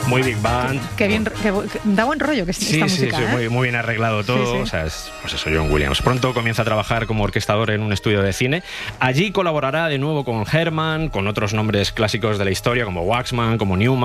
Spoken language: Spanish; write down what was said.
Muy Big Band. Qué bien, da buen rollo que esta música. Sí, muy bien arreglado todo. Sí. O sea, pues eso, John Williams. Pronto comienza a trabajar como orquestador en un estudio de cine. Allí colaborará de nuevo con Herman, con otros nombres clásicos de la historia como Waxman, como Newman.